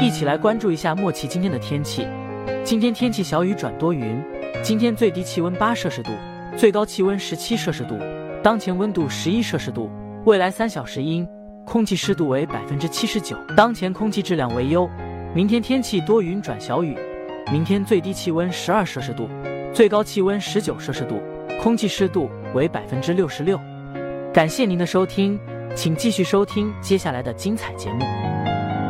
一起来关注一下莫奇今天的天气。今天天气小雨转多云，今天最低气温8摄氏度，最高气温17摄氏度，当前温度11摄氏度，未来3小时阴，空气湿度为79%，当前空气质量为优。明天天气多云转小雨，明天最低气温12摄氏度，最高气温19摄氏度，空气湿度为66%。感谢您的收听，请继续收听接下来的精彩节目。